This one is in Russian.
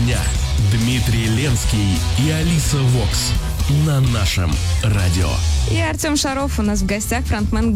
дня. Дмитрий Ленский и Алиса Вокс на нашем радио. И Артем Шаров у нас в гостях, фронтмен